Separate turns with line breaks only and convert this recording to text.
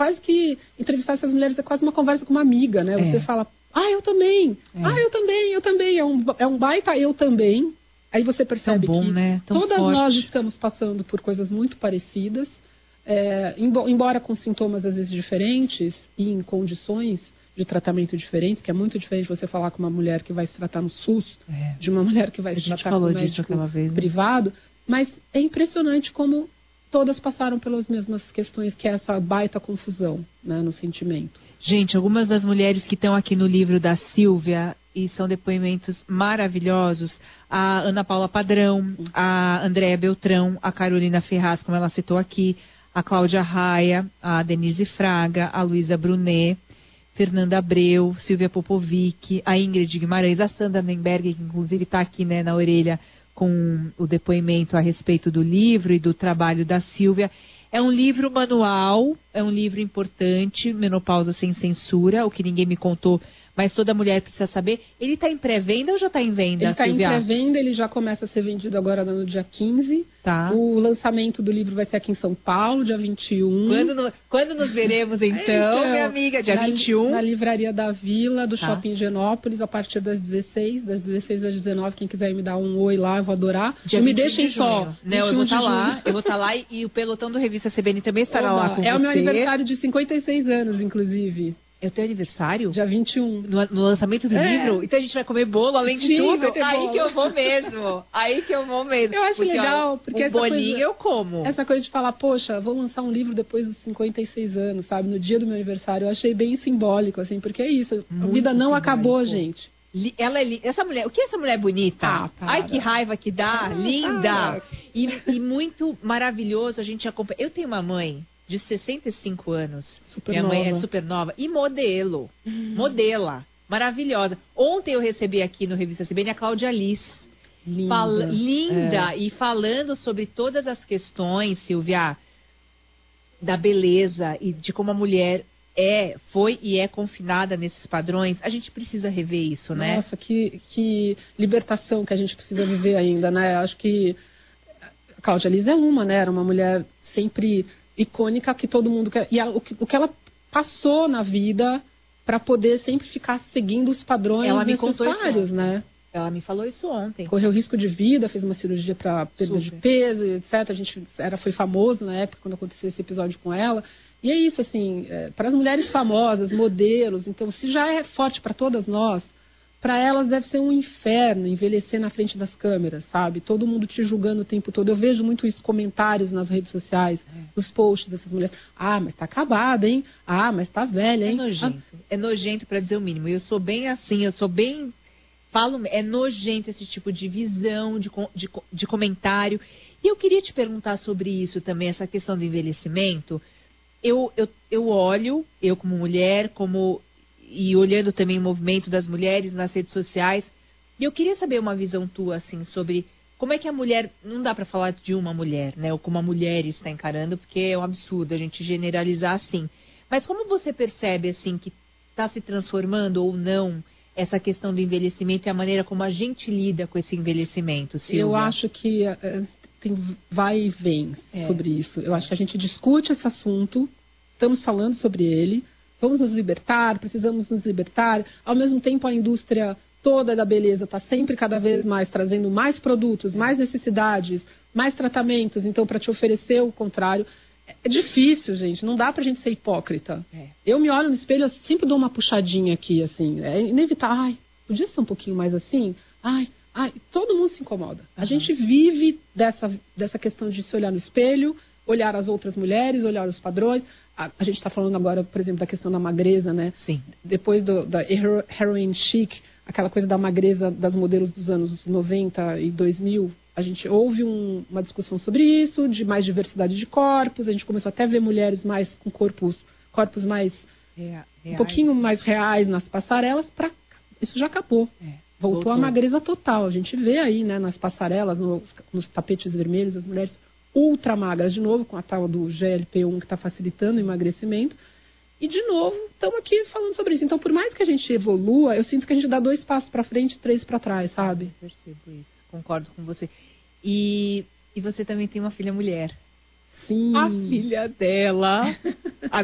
quase que entrevistar essas mulheres é quase uma conversa com uma amiga, né? Você fala, eu também, eu também, é um baita eu também. Aí você percebe que
né?
todas nós estamos passando por coisas muito parecidas, embora com sintomas às vezes diferentes e em condições de tratamento diferentes, que é muito diferente você falar com uma mulher que vai se tratar no SUS, de uma mulher que vai se tratar com um médico privado, mas é impressionante como todas passaram pelas mesmas questões, que é essa baita confusão, né, no sentimento.
Gente, algumas das mulheres que estão aqui no livro da Sílvia, e são depoimentos maravilhosos, a Ana Paula Padrão, a Andréa Beltrão, a Carolina Ferraz, como ela citou aqui, a Cláudia Raia, a Denise Fraga, a Luísa Brunet, Fernanda Abreu, Silvia Popovic, a Ingrid Guimarães, a Sandra Nemberg, que inclusive está aqui, né, na orelha com o depoimento a respeito do livro e do trabalho da Sílvia. É um livro manual, é um livro importante, Menopausa Sem Censura, o que ninguém me contou, mas toda mulher precisa saber. Ele está em pré-venda ou já está em venda,
Ele está em
Sílvia?
pré-venda, ele já começa a ser vendido agora no dia 15.
Tá.
O lançamento do livro vai ser aqui em São Paulo, dia 21.
Quando nos veremos, então, minha amiga? Dia 21?
Na Livraria da Vila, do Shopping Higienópolis, a partir das 16 às 19, quem quiser me dar um oi lá, eu vou adorar.
Dia
Não me deixem só.
Não, eu vou estar lá, e o pelotão do Revista CBN também estará lá com você.
É o meu aniversário de 56 anos, inclusive.
É o teu aniversário?
Dia 21.
No lançamento do livro? Então a gente vai comer bolo, além de tudo? Aí que eu vou mesmo.
Eu acho legal, porque
o bolinho eu como.
Essa coisa de falar, poxa, vou lançar um livro depois dos 56 anos, sabe? No dia do meu aniversário. Eu achei bem simbólico, assim, porque é isso. A vida não acabou, gente.
Ela é essa mulher, o que é essa mulher bonita? Ai, que raiva que dá, linda. E muito maravilhoso a gente acompanha. Eu tenho uma mãe de 65 anos. Minha mãe é super nova. E modela. Maravilhosa. Ontem eu recebi aqui no Revista CBN a Cláudia Liz. Linda. E falando sobre todas as questões, Sílvia, da beleza e de como a mulher foi e é confinada nesses padrões. A gente precisa rever isso, né?
Nossa, que libertação que a gente precisa viver ainda, né? Acho que a Cláudia Liz é né? Era uma mulher sempre icônica, que todo mundo quer. E o que ela passou na vida para poder sempre ficar seguindo os padrões necessários, né?
Ela me falou isso ontem.
Correu risco de vida, fez uma cirurgia para perda de peso, etc. A gente foi famoso na época quando aconteceu esse episódio com ela. E é isso, assim, para as mulheres famosas, modelos, então se já é forte para todas nós, para elas deve ser um inferno envelhecer na frente das câmeras, sabe? Todo mundo te julgando o tempo todo. Eu vejo muito isso, comentários nas redes sociais, nos posts dessas mulheres. Mas tá acabada, hein? Mas tá velha, hein?
É nojento para dizer o mínimo. Eu sou bem assim, é nojento esse tipo de visão, de comentário. E eu queria te perguntar sobre isso também, essa questão do envelhecimento. Eu olho, eu como mulher, e olhando também o movimento das mulheres nas redes sociais, e eu queria saber uma visão tua, assim, sobre como é que a mulher, não dá para falar de uma mulher, né, ou como a mulher está encarando, porque é um absurdo a gente generalizar assim, mas como você percebe, assim, que está se transformando ou não essa questão do envelhecimento e a maneira como a gente lida com esse envelhecimento, Sílvia?
Eu acho que tem vai e vem sobre isso. Eu acho que a gente discute esse assunto, estamos falando sobre ele, vamos nos libertar, precisamos nos libertar. Ao mesmo tempo, a indústria toda da beleza está sempre cada vez mais trazendo mais produtos, mais necessidades, mais tratamentos. Então, para te oferecer o contrário, é difícil, gente. Não dá pra gente ser hipócrita. Eu me olho no espelho, eu sempre dou uma puxadinha aqui, assim. É inevitável. Podia ser um pouquinho mais assim? Todo mundo se incomoda. A gente vive dessa questão de se olhar no espelho, olhar as outras mulheres, olhar os padrões. A gente está falando agora, por exemplo, da questão da magreza, né?
Sim.
Depois da heroin chic, aquela coisa da magreza das modelos dos anos 90 e 2000, a gente houve uma discussão sobre isso, de mais diversidade de corpos. A gente começou até a ver mulheres mais com corpos mais um pouquinho mais reais nas passarelas. Isso já acabou. Voltou a magreza total. A gente vê aí, né, nas passarelas, nos tapetes vermelhos, as mulheres ultra magras, de novo, com a tal do GLP-1 que está facilitando o emagrecimento. E, de novo, estamos aqui falando sobre isso. Então, por mais que a gente evolua, eu sinto que a gente dá 2 passos para frente e 3 para trás, sabe?
Eu percebo isso. Concordo com você. E você também tem uma filha mulher.
Sim.
A filha dela...